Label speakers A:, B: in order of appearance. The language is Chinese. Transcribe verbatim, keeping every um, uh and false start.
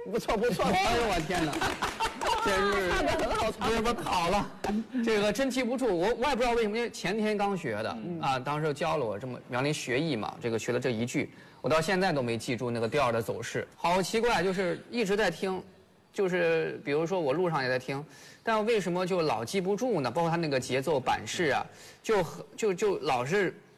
A: 不错不错。
B: 哎呦我天哪！这是
A: 唱的很好，
B: 不是不是考了，这个真记不住。我我也不知道为什么，因为前天刚学的、嗯、啊，当时教了我这么苗林学艺嘛，这个学了这一句，我到现在都没记住那个调的走势，好奇怪，就是一直在听，就是比如说我路上也在听，但为什么就老记不住呢？包括他那个节奏板式啊，就就就老是